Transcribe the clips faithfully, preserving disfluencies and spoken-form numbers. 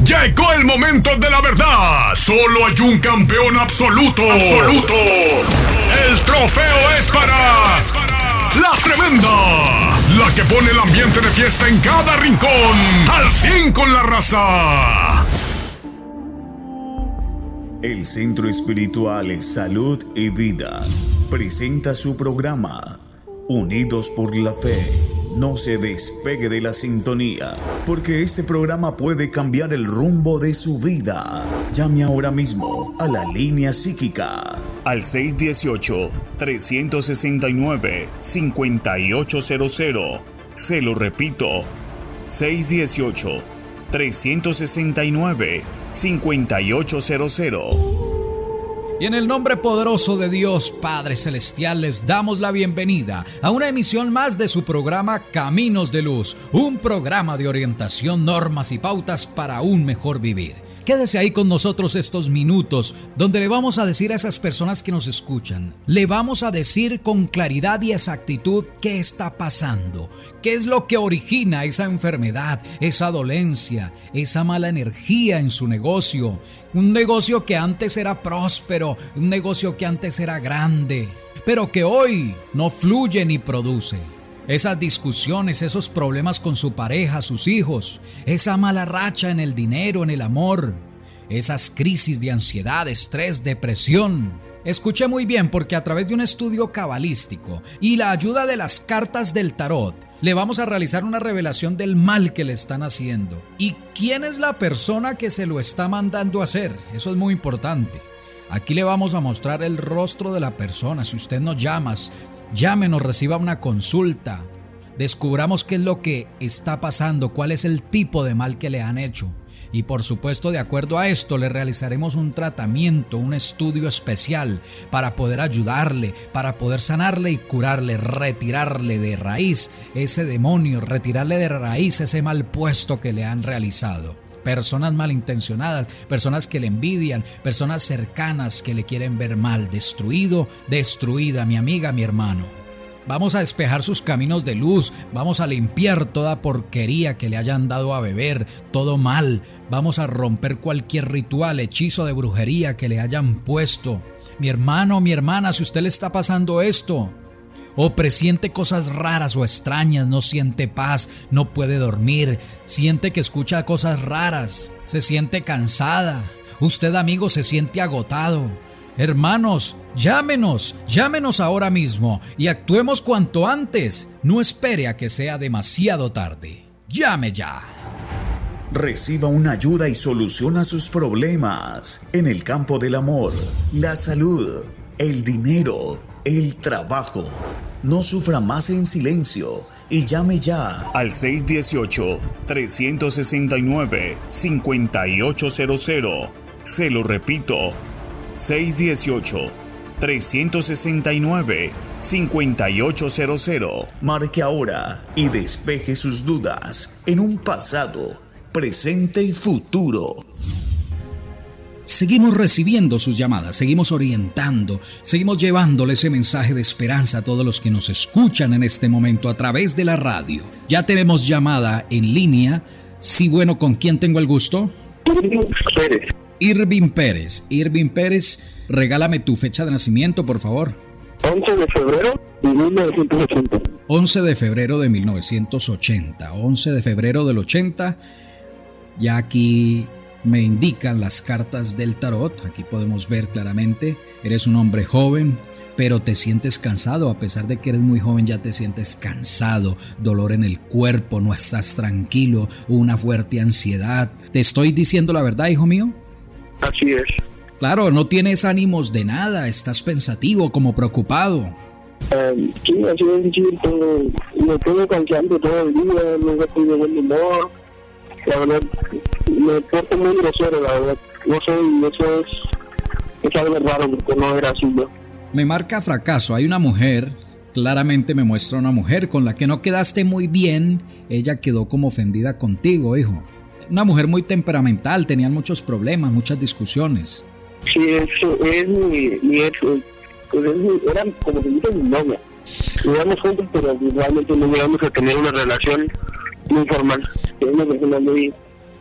Llegó el momento de la verdad. Solo hay un campeón absoluto. Absoluto. El trofeo es para La Tremenda, la que pone el ambiente de fiesta en cada rincón. Al cien con la raza. El Centro Espiritual Salud y Vida presenta su programa Unidos por la Fe. No se despegue de la sintonía, porque este programa puede cambiar el rumbo de su vida. Llame ahora mismo a la línea psíquica al seis uno ocho, tres seis nueve, cinco ocho cero cero. Se lo repito, seis uno ocho, tres seis nueve, cinco ocho cero cero. Y en el nombre poderoso de Dios Padre Celestial les damos la bienvenida a una emisión más de su programa Caminos de Luz, un programa de orientación, normas y pautas para un mejor vivir. Quédese ahí con nosotros estos minutos donde le vamos a decir a esas personas que nos escuchan, le vamos a decir con claridad y exactitud qué está pasando, qué es lo que origina esa enfermedad, esa dolencia, esa mala energía en su negocio. Un negocio que antes era próspero, un negocio que antes era grande, pero que hoy no fluye ni produce. Esas discusiones, esos problemas con su pareja, sus hijos, esa mala racha en el dinero, en el amor, esas crisis de ansiedad, estrés, depresión. Escuché muy bien, porque a través de un estudio cabalístico y la ayuda de las cartas del tarot, le vamos a realizar una revelación del mal que le están haciendo. ¿Y quién es la persona que se lo está mandando a hacer? Eso es muy importante. Aquí le vamos a mostrar el rostro de la persona. Si usted nos llama, llámenos, reciba una consulta. Descubramos qué es lo que está pasando, cuál es el tipo de mal que le han hecho. Y por supuesto, de acuerdo a esto, le realizaremos un tratamiento, un estudio especial para poder ayudarle, para poder sanarle y curarle, retirarle de raíz ese demonio, retirarle de raíz ese mal puesto que le han realizado. Personas malintencionadas, personas que le envidian, personas cercanas que le quieren ver mal, destruido, destruida, mi amiga, mi hermano. Vamos a despejar sus caminos de luz, vamos a limpiar toda porquería que le hayan dado a beber, todo mal. Vamos a romper cualquier ritual, hechizo de brujería que le hayan puesto. Mi hermano, mi hermana, si usted le está pasando esto, o presiente cosas raras o extrañas, no siente paz, no puede dormir, siente que escucha cosas raras, se siente cansada, usted, amigo, se siente agotado. Hermanos, llámenos, llámenos ahora mismo y actuemos cuanto antes. No espere a que sea demasiado tarde. Llame ya. Reciba una ayuda y soluciona sus problemas en el campo del amor, la salud, el dinero, el trabajo. No sufra más en silencio y llame ya al seis uno ocho, tres seis nueve, cinco ocho cero cero. Se lo repito, seis uno ocho, tres seis nueve, cinco ocho cero cero. Marque ahora y despeje sus dudas en un pasado, presente y futuro. Seguimos recibiendo sus llamadas, seguimos orientando, seguimos llevándole ese mensaje de esperanza a todos los que nos escuchan en este momento a través de la radio. Ya tenemos llamada en línea. Sí, bueno, ¿con quién tengo el gusto? Pérez. Irving Pérez. Irving Pérez, regálame tu fecha de nacimiento, por favor. once de febrero de mil novecientos ochenta. once de febrero de mil novecientos ochenta. once de febrero del ochenta. Ya aquí me indican las cartas del tarot. Aquí podemos ver claramente. Eres un hombre joven, pero te sientes cansado. A pesar de que eres muy joven, ya te sientes cansado. Dolor en el cuerpo, no estás tranquilo. Una fuerte ansiedad. ¿Te estoy diciendo la verdad, hijo mío? Así es. Claro, no tienes ánimos de nada, estás pensativo, como preocupado. Um, sí, así es, sí, tengo, me tengo cansando todo el día, no estoy de buen humor. La verdad, me porto muy grosero, la verdad. No sé, eso es, es algo raro, porque no era así yo. Me marca fracaso, hay una mujer, claramente me muestra una mujer con la que no quedaste muy bien, ella quedó como ofendida contigo, hijo. Una mujer muy temperamental, tenían muchos problemas, muchas discusiones. Sí, eso es mi, mi ex, pues es mi, era como si dice mi novia. Vivíamos juntos, pero realmente no llegamos a tener una relación muy formal. Es una persona muy,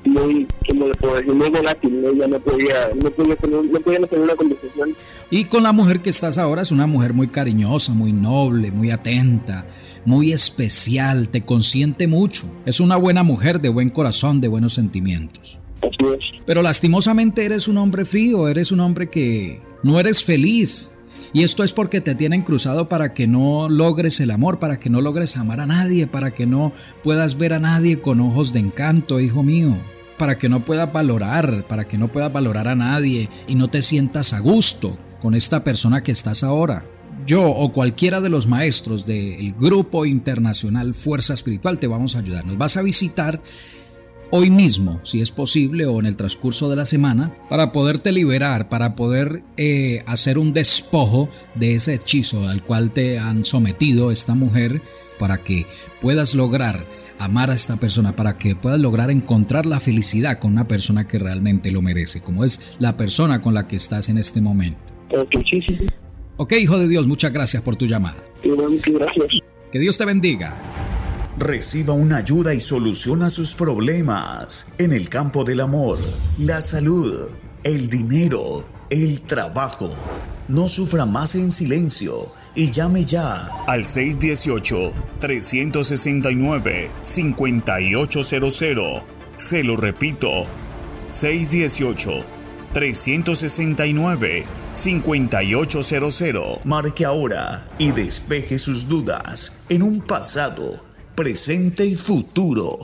muy, como le puedo decir, muy volátil, ¿no? Ya no podía, no podía tener, no podía tener una conversación. Y con la mujer que estás ahora es una mujer muy cariñosa, muy noble, muy atenta, muy especial, te consiente mucho. Es una buena mujer de buen corazón, de buenos sentimientos. Así es. Pero lastimosamente eres un hombre frío, eres un hombre que no eres feliz. Y esto es porque te tienen cruzado para que no logres el amor, para que no logres amar a nadie, para que no puedas ver a nadie con ojos de encanto, hijo mío. Para que no puedas valorar, para que no puedas valorar a nadie y no te sientas a gusto con esta persona que estás ahora. Yo o cualquiera de los maestros del Grupo Internacional Fuerza Espiritual te vamos a ayudar. Nos vas a visitar hoy mismo, si es posible, o en el transcurso de la semana, para poderte liberar, para poder eh, hacer un despojo de ese hechizo al cual te han sometido esta mujer, para que puedas lograr amar a esta persona, para que puedas lograr encontrar la felicidad con una persona que realmente lo merece, como es la persona con la que estás en este momento. Ok, sí, sí, sí. Ok, hijo de Dios, muchas gracias por tu llamada. Sí, gracias. Que Dios te bendiga. Reciba una ayuda y soluciona sus problemas en el campo del amor, la salud, el dinero, el trabajo. No sufra más en silencio y llame ya al seis uno ocho, tres seis nueve, cinco ocho cero cero. Se lo repito, seis uno ocho, tres seis nueve, cinco ocho cero cero. Marque ahora y despeje sus dudas en un pasado, presente y futuro.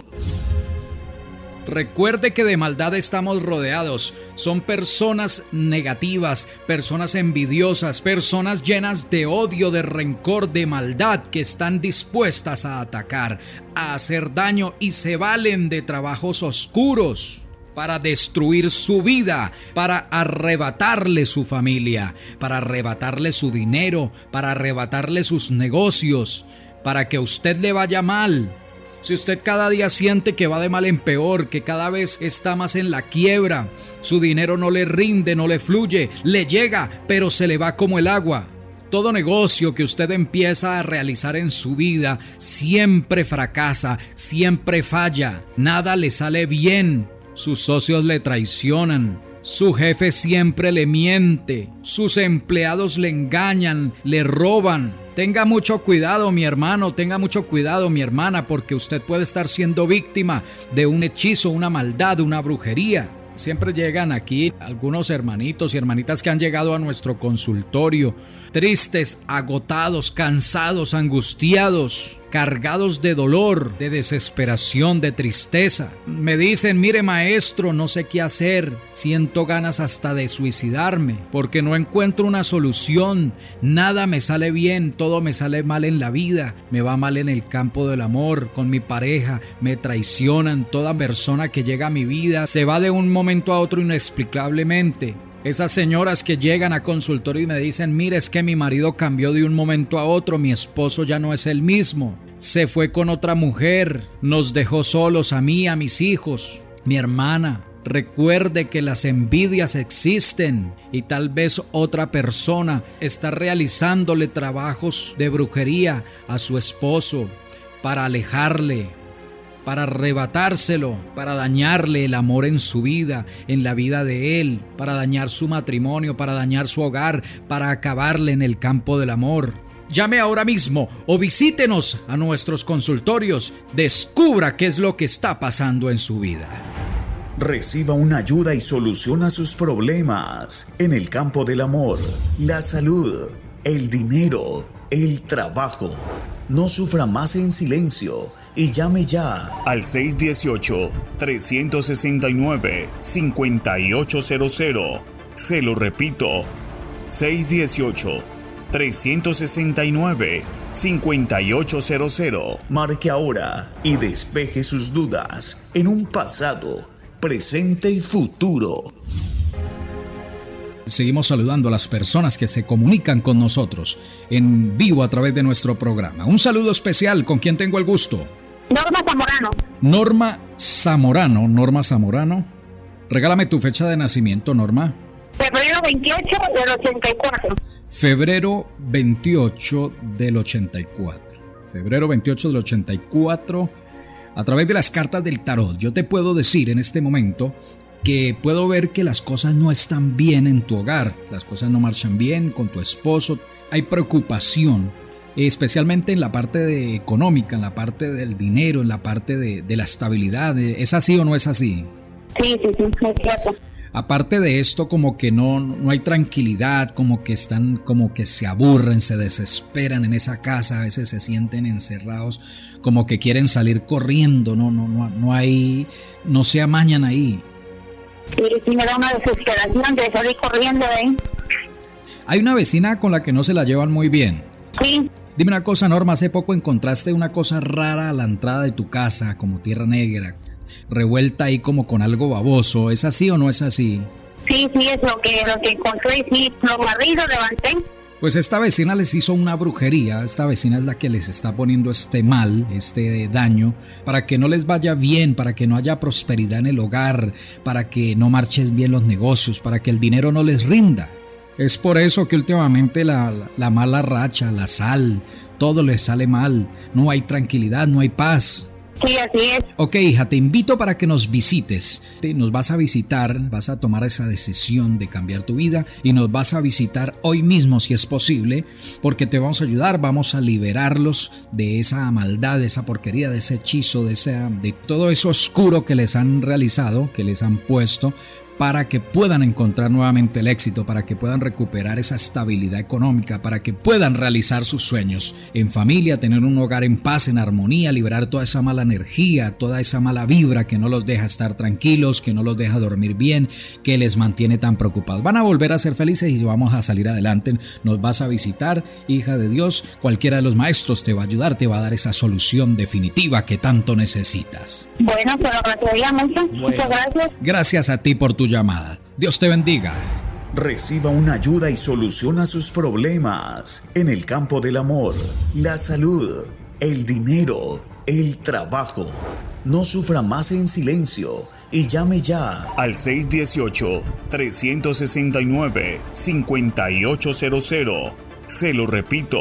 Recuerde que de maldad estamos rodeados. Son personas negativas, personas envidiosas, personas llenas de odio, de rencor, de maldad, que están dispuestas a atacar, a hacer daño y se valen de trabajos oscuros para destruir su vida, para arrebatarle su familia, para arrebatarle su dinero, para arrebatarle sus negocios, para que a usted le vaya mal. Si usted cada día siente que va de mal en peor, que cada vez está más en la quiebra, su dinero no le rinde, no le fluye, le llega, pero se le va como el agua. Todo negocio que usted empieza a realizar en su vida siempre fracasa, siempre falla, nada le sale bien. Sus socios le traicionan, su jefe siempre le miente, sus empleados le engañan, le roban. Tenga mucho cuidado, mi hermano, tenga mucho cuidado, mi hermana, porque usted puede estar siendo víctima de un hechizo, una maldad, una brujería. Siempre llegan aquí algunos hermanitos y hermanitas que han llegado a nuestro consultorio, tristes, agotados, cansados, angustiados, cargados de dolor, de desesperación, de tristeza. Me dicen, mire maestro, no sé qué hacer, siento ganas hasta de suicidarme, porque no encuentro una solución, nada me sale bien, todo me sale mal en la vida, me va mal en el campo del amor, con mi pareja, me traicionan, toda persona que llega a mi vida se va de un momento a otro inexplicablemente. Esas señoras que llegan a consultorio y me dicen, mire, es que mi marido cambió de un momento a otro, mi esposo ya no es el mismo, se fue con otra mujer, nos dejó solos a mí, a mis hijos. Mi hermana, recuerde que las envidias existen y tal vez otra persona está realizándole trabajos de brujería a su esposo para alejarle, para arrebatárselo, para dañarle el amor en su vida, en la vida de él, para dañar su matrimonio, para dañar su hogar, para acabarle en el campo del amor. Llame ahora mismo o visítenos a nuestros consultorios. Descubra qué es lo que está pasando en su vida. Reciba una ayuda y soluciona sus problemas en el campo del amor, la salud, el dinero, el trabajo. No sufra más en silencio y llame ya al seis uno ocho, tres seis nueve, cinco ocho cero cero. Se lo repito, seis uno ocho, tres seis nueve, cinco ocho cero cero. Marque ahora y despeje sus dudas en un pasado, presente y futuro. Seguimos saludando a las personas que se comunican con nosotros en vivo a través de nuestro programa. Un saludo especial, ¿con quién tengo el gusto? Norma Zamorano. Norma Zamorano, Norma Zamorano. Regálame tu fecha de nacimiento, Norma. Febrero veintiocho del ochenta y cuatro. Febrero veintiocho del ochenta y cuatro. Febrero veintiocho del ochenta y cuatro. A través de las cartas del tarot, yo te puedo decir en este momento que puedo ver que las cosas no están bien en tu hogar, las cosas no marchan bien con tu esposo, hay preocupación, especialmente en la parte de económica, en la parte del dinero, en la parte de, de la estabilidad. ¿Es así o no es así? Sí, sí, sí, es cierto. Aparte de esto, como que no, no hay tranquilidad, como que están, como que se aburren, se desesperan en esa casa, a veces se sienten encerrados, como que quieren salir corriendo, no, no, no, no hay, no se amañan ahí. Sí, sí, me da una desesperación de salir corriendo de ahí. Hay una vecina con la que no se la llevan muy bien. Sí. Dime una cosa, Norma, hace poco encontraste una cosa rara a la entrada de tu casa, como tierra negra, revuelta ahí como con algo baboso. ¿Es así o no es así? Sí, sí, es lo que, lo que encontré, sí, lo barrí, lo levanté. Pues esta vecina les hizo una brujería, esta vecina es la que les está poniendo este mal, este daño, para que no les vaya bien, para que no haya prosperidad en el hogar, para que no marchen bien los negocios, para que el dinero no les rinda. Es por eso que últimamente la, la, la mala racha, la sal, todo les sale mal, no hay tranquilidad, no hay paz. Sí, así es. Ok, hija, te invito para que nos visites. Nos vas a visitar, vas a tomar esa decisión de cambiar tu vida y nos vas a visitar hoy mismo si es posible, porque te vamos a ayudar, vamos a liberarlos de esa maldad, de esa porquería, de ese hechizo, de, ese, de todo eso oscuro que les han realizado, que les han puesto, para que puedan encontrar nuevamente el éxito, para que puedan recuperar esa estabilidad económica, para que puedan realizar sus sueños en familia, tener un hogar en paz, en armonía, liberar toda esa mala energía, toda esa mala vibra que no los deja estar tranquilos, que no los deja dormir bien, que les mantiene tan preocupados. Van a volver a ser felices y vamos a salir adelante. Nos vas a visitar, hija de Dios, cualquiera de los maestros te va a ayudar, te va a dar esa solución definitiva que tanto necesitas. Bueno, se lo agradecería mucho. Bueno. Muchas gracias. Gracias a ti por tu llamada. Dios te bendiga. Reciba una ayuda y soluciona sus problemas en el campo del amor, la salud, el dinero, el trabajo. No sufra más en silencio y llame ya al seis uno ocho, tres seis nueve, cinco ocho cero cero. Se lo repito,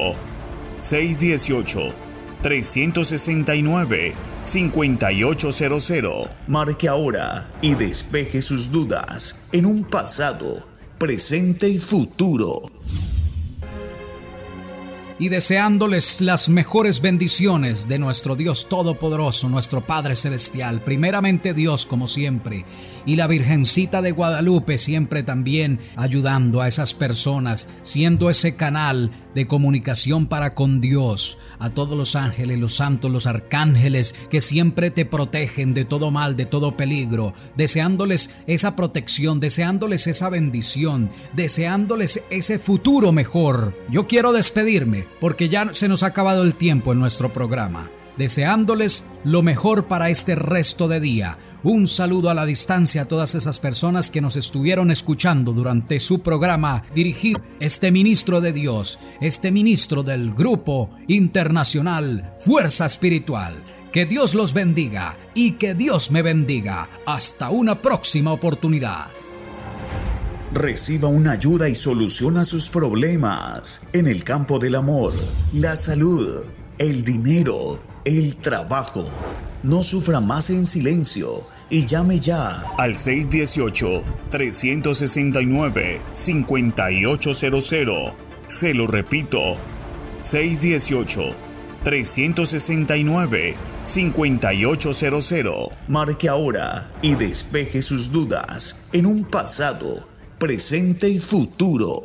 seis uno ocho, tres seis nueve, cinco ocho cero cero. Marque ahora y despeje sus dudas en un pasado, presente y futuro. Y deseándoles las mejores bendiciones de nuestro Dios Todopoderoso, nuestro Padre Celestial, primeramente Dios como siempre, y la Virgencita de Guadalupe siempre también ayudando a esas personas, siendo ese canal de comunicación para con Dios, a todos los ángeles, los santos, los arcángeles que siempre te protegen de todo mal, de todo peligro, deseándoles esa protección, deseándoles esa bendición, deseándoles ese futuro mejor. Yo quiero despedirme porque ya se nos ha acabado el tiempo en nuestro programa, deseándoles lo mejor para este resto de día. Un saludo a la distancia a todas esas personas que nos estuvieron escuchando durante su programa dirigido este ministro de Dios, este ministro del Grupo Internacional Fuerza Espiritual. Que Dios los bendiga y que Dios me bendiga. Hasta una próxima oportunidad. Reciba una ayuda y soluciona sus problemas en el campo del amor, la salud, el dinero, el trabajo. No sufra más en silencio y llame ya al seis uno ocho, tres seis nueve, cinco ocho cero cero. Se lo repito, seis uno ocho, tres seis nueve, cinco ocho cero cero. Marque ahora y despeje sus dudas en un pasado, presente y futuro.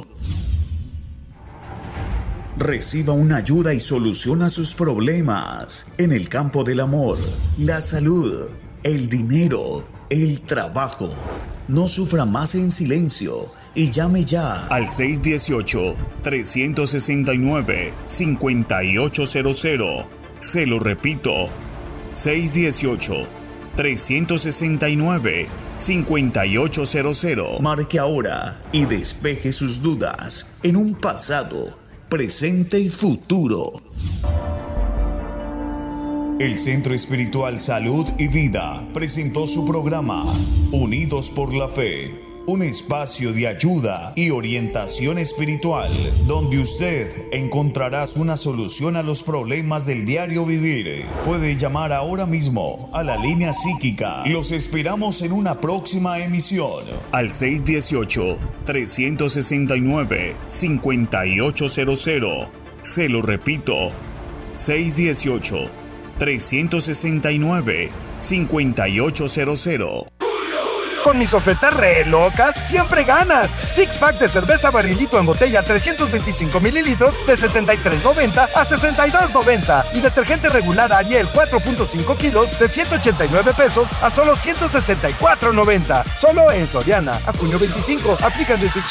Reciba una ayuda y soluciona sus problemas en el campo del amor, la salud, el dinero, el trabajo. No sufra más en silencio y llame ya al seis uno ocho, tres seis nueve, cinco ocho cero cero. Se lo repito, seis uno ocho, tres seis nueve, cinco ocho cero cero. Marque ahora y despeje sus dudas en un pasado, presente y futuro. El Centro Espiritual Salud y Vida presentó su programa Unidos por la Fe. un espacio de ayuda y orientación espiritual, donde usted encontrará una solución a los problemas del diario vivir. Puede llamar ahora mismo a la línea psíquica. Los esperamos en una próxima emisión al seis uno ocho, tres seis nueve, cinco ocho cero cero. Se lo repito, seis uno ocho, tres seis nueve, cinco ocho cero cero. Con mis ofertas re locas, siempre ganas. Six pack de cerveza Barrilito en botella trescientos veinticinco mililitros de setenta y tres noventa a sesenta y dos noventa. Y detergente regular Ariel cuatro punto cinco kilos de ciento ochenta y nueve pesos a solo ciento sesenta y cuatro noventa. Solo en Soriana. A junio veinticinco. Aplican restricciones.